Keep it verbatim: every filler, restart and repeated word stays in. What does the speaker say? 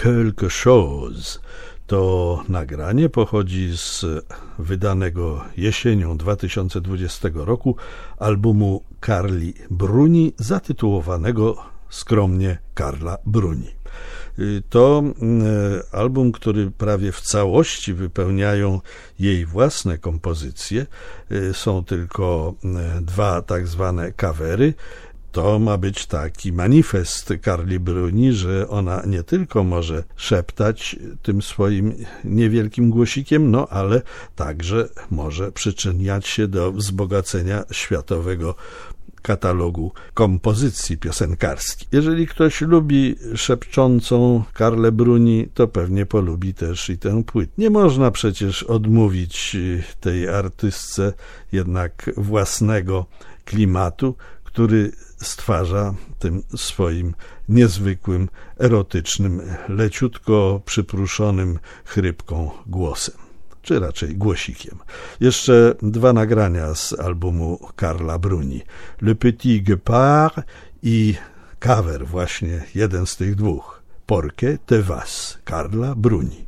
quelque chose. To nagranie pochodzi z wydanego jesienią dwa tysiące dwudziestego roku albumu Carli Bruni, zatytułowanego skromnie Carla Bruni. To album, który prawie w całości wypełniają jej własne kompozycje. Są tylko dwa tak zwane covery. To ma być taki manifest Carli Bruni, że ona nie tylko może szeptać tym swoim niewielkim głosikiem, no ale także może przyczyniać się do wzbogacenia światowego katalogu kompozycji piosenkarskich. Jeżeli ktoś lubi szepczącą Carlę Bruni, to pewnie polubi też i tę płytę. Nie można przecież odmówić tej artystce jednak własnego klimatu, który stwarza tym swoim niezwykłym, erotycznym, leciutko przypruszonym chrypką głosem, czy raczej głosikiem. Jeszcze dwa nagrania z albumu Carla Bruni. Le Petit Guépard i cover, właśnie jeden z tych dwóch. Porque te vas, Carla Bruni.